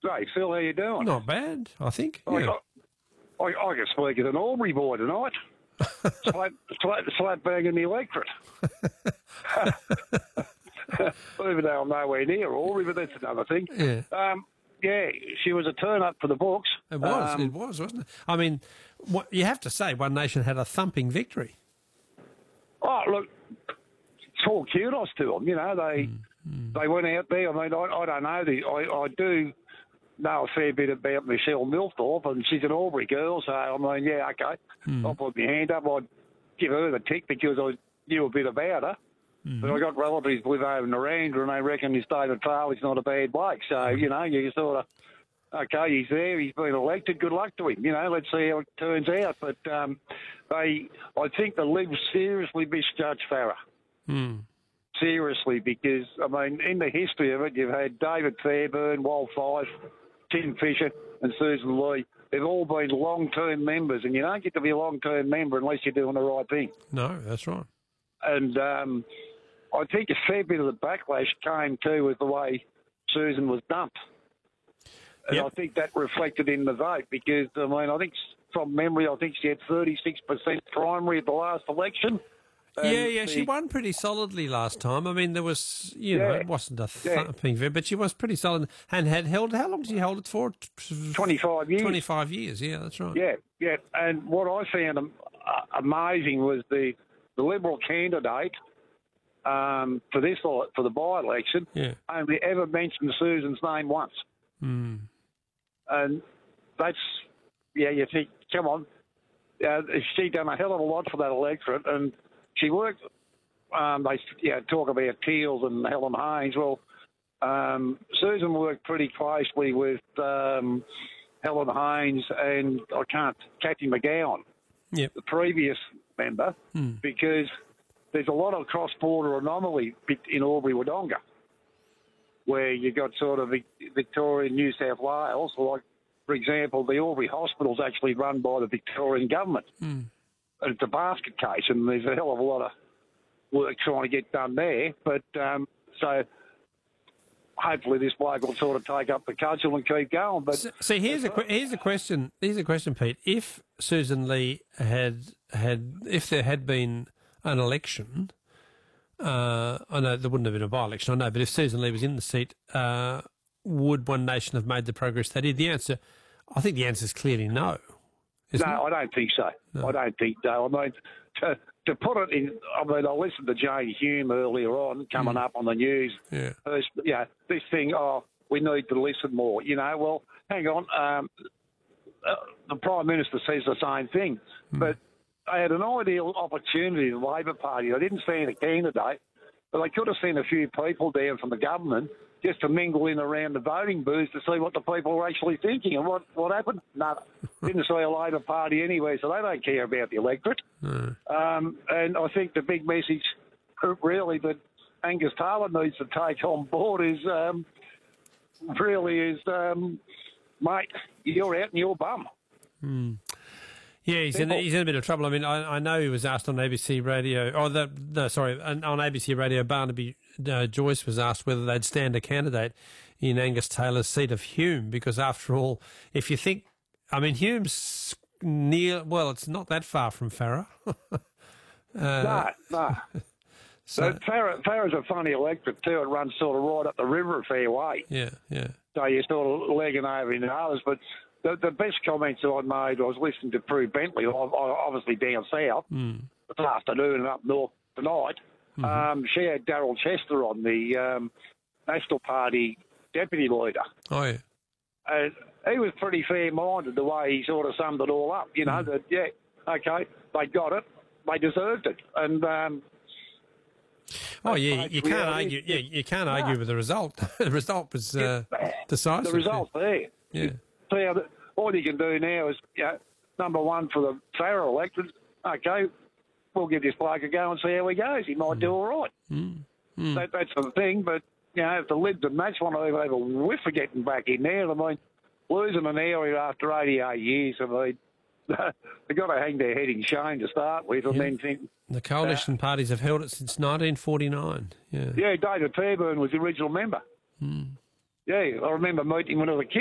Hey, Phil, how you doing? Not bad, I think. I Yeah. can speak as an Albury boy tonight. slap banging the electorate. Even though I'm nowhere near Albury, but that's another thing. Yeah. Yeah, she was a turn-up for the books. It was, wasn't it? I mean, you have to say One Nation had a thumping victory. Oh, look, it's all kudos to them. You know, they went out there. I mean, I don't know. I do know a fair bit about Michelle Milthorpe, and she's an Albury girl, so I mean, yeah, okay. I'll put my hand up. I'd give her the tick because I knew a bit about her. But I got relatives live over in Narangba, and they reckon this David Farley's not a bad bloke. So, you know, you sort of, okay, he's there, he's been elected, good luck to him. You know, let's see how it turns out. But I think the Libs seriously misjudged Farah. Seriously, because, I mean, in the history of it, you've had David Fairburn, Wal Fife, Tim Fisher and Susan Lee. They've all been long-term members, and you don't get to be a long-term member unless you're doing the right thing. No, that's right. And I think a fair bit of the backlash came too with the way Susan was dumped. And I think that reflected in the vote because, I mean, I think from memory, I think she had 36% primary at the last election. She won pretty solidly last time. I mean, there was, it wasn't a thumping, but she was pretty solid and had held, how long did she hold it for? 25 years. 25 years, yeah, that's right. Yeah. And what I found amazing was the Liberal candidate for the by-election only ever mentioned Susan's name once. And that's, you think, come on, she done a hell of a lot for that electorate, and she worked, they talk about Teals and Helen Haynes. Well, Susan worked pretty closely with Helen Haynes and Kathy McGowan, the previous member, because there's a lot of cross-border anomaly in Albury-Wodonga, where you got sort of Victoria, New South Wales. Like, for example, the Albury Hospital's actually run by the Victorian government. And it's a basket case, and there's a hell of a lot of work trying to get done there. But so hopefully this bloke will sort of take up the cudgel and keep going. But here's a question. Here's a question, Pete. If Susan Lee if there had been an election, I know there wouldn't have been a by-election, I know, but if Susan Lee was in the seat, would One Nation have made the progress they did? I think the answer is clearly no. No, I don't think so. No. I don't think so. I mean, to put it in, I listened to Jane Hume earlier on, coming up on the news. This thing, we need to listen more. Well, hang on. The Prime Minister says the same thing. But they had an ideal opportunity in the Labor Party. They didn't send a candidate, but they could have sent a few people down from the government just to mingle in around the voting booths to see what the people were actually thinking. And what happened? Nothing. Didn't see a Labor Party anywhere, so they don't care about the electorate. And I think the big message, really, that Angus Taylor needs to take on board is, mate, you're out and you're bum. Yeah, he's in a bit of trouble. I mean, I know he was asked on ABC Radio, on ABC Radio, Barnaby Joyce was asked whether they'd stand a candidate in Angus Taylor's seat of Hume, because after all, if you think, I mean, Hume's it's not that far from Farah. No. So Farah's a funny electorate too. It runs sort of right up the river a fair way. Yeah. So you're sort of legging over in others, but the best comments I made, I was listening to Prue Bentley, obviously down south, this afternoon and up north tonight. She had Darryl Chester on, the National Party deputy leader. Oh, yeah. And he was pretty fair-minded the way he sort of summed it all up, that, okay, they got it, they deserved it. And you can't argue. Yeah, you can't argue with the result. The result was decisive. The result's there. Yeah. So all you can do now is, number one, for the Farah electorate, okay, we'll give this bloke a go and see how he goes. He might do all right. That's the thing. But, if the Libs and Nats want to have a whiff of getting back in there, I mean, losing an area after 88 years, I mean, they've got to hang their head in shame to start with and then think... The coalition parties have held it since 1949. Yeah, David Fairburn was the original member. Yeah, I remember meeting him when I was a kid.